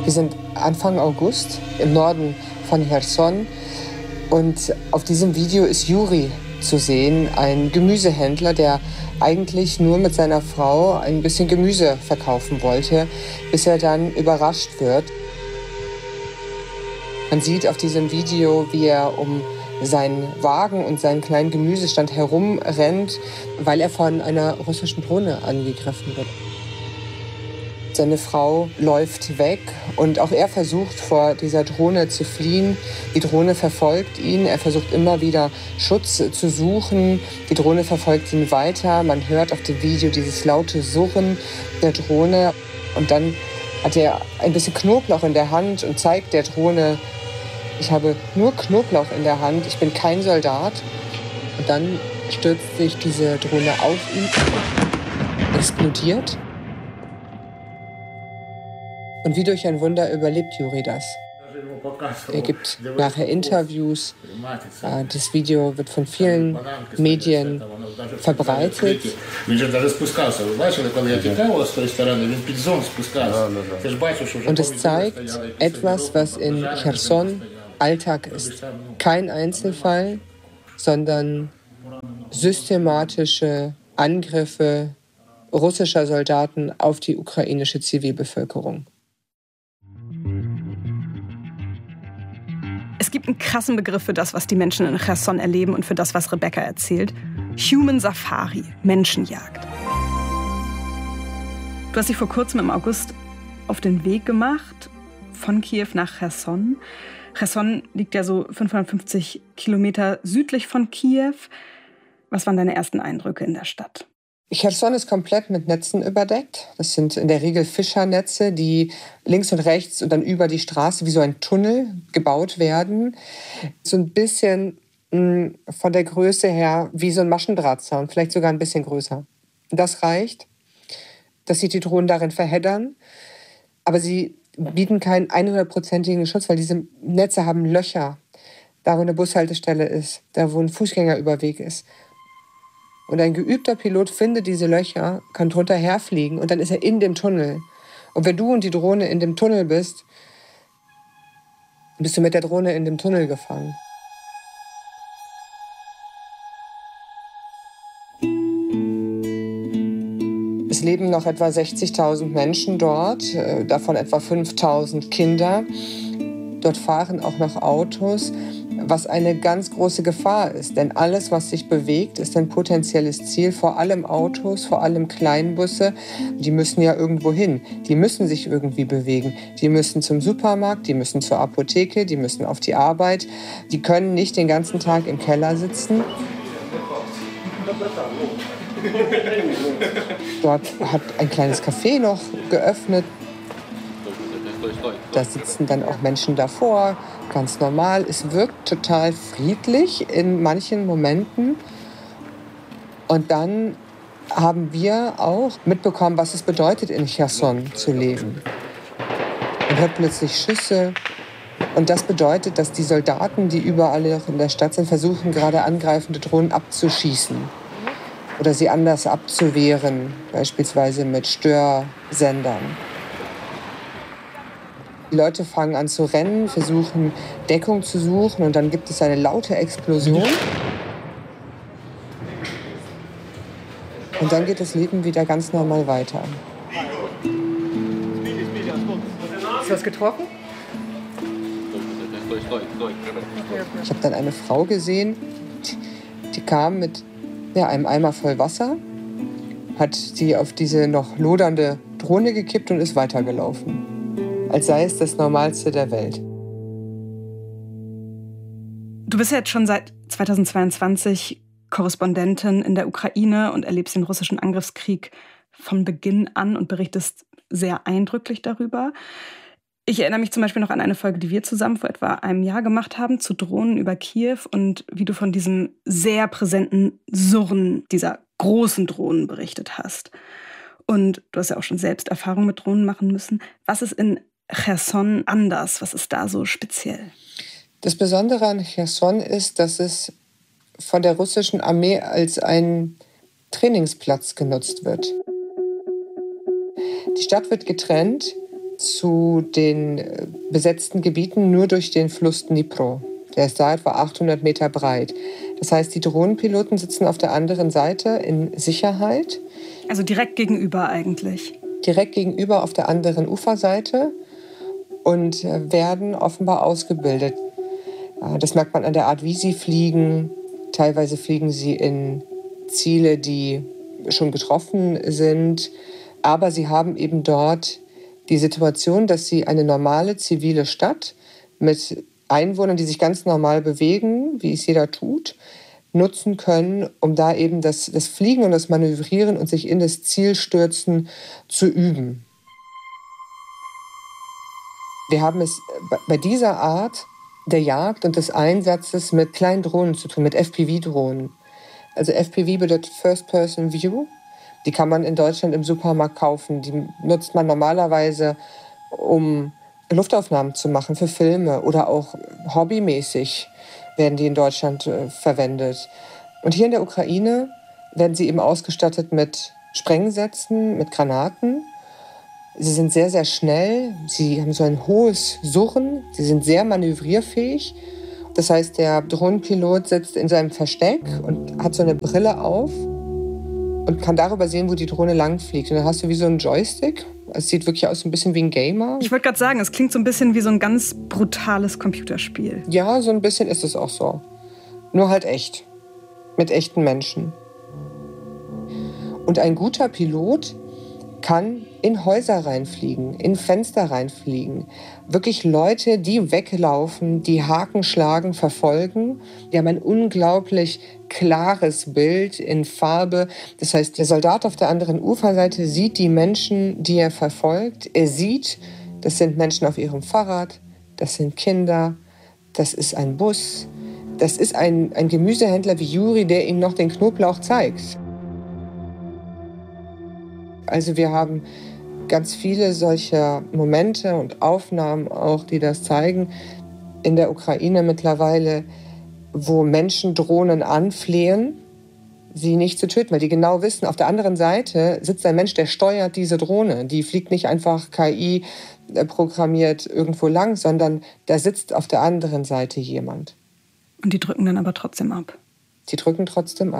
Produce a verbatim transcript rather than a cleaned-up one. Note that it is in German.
Wir sind Anfang August im Norden von Cherson und auf diesem Video ist Juri zu sehen, ein Gemüsehändler, der eigentlich nur mit seiner Frau ein bisschen Gemüse verkaufen wollte, bis er dann überrascht wird. Man sieht auf diesem Video, wie er um seinen Wagen und seinen kleinen Gemüsestand herumrennt, weil er von einer russischen Drohne angegriffen wird. Seine Frau läuft weg und auch er versucht, vor dieser Drohne zu fliehen. Die Drohne verfolgt ihn, er versucht immer wieder Schutz zu suchen. Die Drohne verfolgt ihn weiter. Man hört auf dem Video dieses laute Surren der Drohne. Und dann hat er ein bisschen Knoblauch in der Hand und zeigt der Drohne: Ich habe nur Knoblauch in der Hand, ich bin kein Soldat. Und dann stürzt sich diese Drohne auf ihn, explodiert. Und wie durch ein Wunder überlebt Juri das. Er gibt nachher Interviews. Das Video wird von vielen Medien verbreitet. Und es zeigt etwas, was in Cherson Alltag ist. Kein Einzelfall, sondern systematische Angriffe russischer Soldaten auf die ukrainische Zivilbevölkerung. Es gibt einen krassen Begriff für das, was die Menschen in Cherson erleben und für das, was Rebecca erzählt. Human Safari, Menschenjagd. Du hast dich vor kurzem im August auf den Weg gemacht von Kiew nach Cherson. Cherson liegt ja so fünfhundertfünfzig Kilometer südlich von Kiew. Was waren deine ersten Eindrücke in der Stadt? Cherson ist komplett mit Netzen überdeckt. Das sind in der Regel Fischernetze, die links und rechts und dann über die Straße wie so ein Tunnel gebaut werden. So ein bisschen mh, von der Größe her wie so ein Maschendrahtzaun, vielleicht sogar ein bisschen größer. Das reicht, dass sich die Drohnen darin verheddern. Aber sie bieten keinen hundertprozentigen Schutz, weil diese Netze haben Löcher. Da, wo eine Bushaltestelle ist, da, wo ein Fußgängerüberweg ist. Und ein geübter Pilot findet diese Löcher, kann drunter herfliegen und dann ist er in dem Tunnel. Und wenn du und die Drohne in dem Tunnel bist, bist du mit der Drohne in dem Tunnel gefangen. Es leben noch etwa sechzigtausend Menschen dort, davon etwa fünftausend Kinder. Dort fahren auch noch Autos, was eine ganz große Gefahr ist. Denn alles, was sich bewegt, ist ein potenzielles Ziel. Vor allem Autos, vor allem Kleinbusse. Die müssen ja irgendwo hin. Die müssen sich irgendwie bewegen. Die müssen zum Supermarkt, die müssen zur Apotheke, die müssen auf die Arbeit. Die können nicht den ganzen Tag im Keller sitzen. Dort hat ein kleines Café noch geöffnet. Da sitzen dann auch Menschen davor, ganz normal. Es wirkt total friedlich in manchen Momenten. Und dann haben wir auch mitbekommen, was es bedeutet, in Cherson zu leben. Man hört plötzlich Schüsse. Und das bedeutet, dass die Soldaten, die überall in der Stadt sind, versuchen, gerade angreifende Drohnen abzuschießen. Oder sie anders abzuwehren, beispielsweise mit Störsendern. Die Leute fangen an zu rennen, versuchen Deckung zu suchen und dann gibt es eine laute Explosion. Und dann geht das Leben wieder ganz normal weiter. Hast du was getroffen? Ich habe dann eine Frau gesehen, die, die kam mit ja, einem Eimer voll Wasser, hat sie auf diese noch lodernde Drohne gekippt und ist weitergelaufen. Als sei es das Normalste der Welt. Du bist ja jetzt schon seit zweitausendzweiundzwanzig Korrespondentin in der Ukraine und erlebst den russischen Angriffskrieg von Beginn an und berichtest sehr eindrücklich darüber. Ich erinnere mich zum Beispiel noch an eine Folge, die wir zusammen vor etwa einem Jahr gemacht haben, zu Drohnen über Kiew und wie du von diesem sehr präsenten Surren dieser großen Drohnen berichtet hast. Und du hast ja auch schon selbst Erfahrung mit Drohnen machen müssen. Was ist in Cherson anders? Was ist da so speziell? Das Besondere an Cherson ist, dass es von der russischen Armee als ein Trainingsplatz genutzt wird. Die Stadt wird getrennt zu den besetzten Gebieten nur durch den Fluss Dnipro. Der ist da etwa achthundert Meter breit. Das heißt, die Drohnenpiloten sitzen auf der anderen Seite in Sicherheit. Also direkt gegenüber eigentlich? Direkt gegenüber auf der anderen Uferseite und werden offenbar ausgebildet. Das merkt man an der Art, wie sie fliegen. Teilweise fliegen sie in Ziele, die schon getroffen sind. Aber sie haben eben dort die Situation, dass sie eine normale zivile Stadt mit Einwohnern, die sich ganz normal bewegen, wie es jeder tut, nutzen können, um da eben das, das Fliegen und das Manövrieren und sich in das Ziel stürzen zu üben. Wir haben es bei dieser Art der Jagd und des Einsatzes mit kleinen Drohnen zu tun, mit F P V-Drohnen. Also F P V bedeutet First Person View. Die kann man in Deutschland im Supermarkt kaufen. Die nutzt man normalerweise, um Luftaufnahmen zu machen für Filme oder auch hobbymäßig werden die in Deutschland äh, verwendet. Und hier in der Ukraine werden sie eben ausgestattet mit Sprengsätzen, mit Granaten. Sie sind sehr, sehr schnell. Sie haben so ein hohes Surren. Sie sind sehr manövrierfähig. Das heißt, der Drohnenpilot sitzt in seinem Versteck und hat so eine Brille auf und kann darüber sehen, wo die Drohne langfliegt. Und dann hast du wie so einen Joystick. Es sieht wirklich aus ein bisschen wie ein Gamer. Ich wollte gerade sagen, es klingt so ein bisschen wie so ein ganz brutales Computerspiel. Ja, so ein bisschen ist es auch so. Nur halt echt. Mit echten Menschen. Und ein guter Pilot kann in Häuser reinfliegen, in Fenster reinfliegen. Wirklich Leute, die weglaufen, die Haken schlagen, verfolgen. Die haben ein unglaublich klares Bild in Farbe. Das heißt, der Soldat auf der anderen Uferseite sieht die Menschen, die er verfolgt. Er sieht, das sind Menschen auf ihrem Fahrrad, das sind Kinder, das ist ein Bus, das ist ein, ein Gemüsehändler wie Juri, der ihm noch den Knoblauch zeigt. Also wir haben ganz viele solcher Momente und Aufnahmen auch, die das zeigen, in der Ukraine mittlerweile, wo Menschen Drohnen anflehen, sie nicht zu töten, weil die genau wissen, auf der anderen Seite sitzt ein Mensch, der steuert diese Drohne. Die fliegt nicht einfach K I programmiert irgendwo lang, sondern da sitzt auf der anderen Seite jemand. Und die drücken dann aber trotzdem ab. Die drücken trotzdem ab.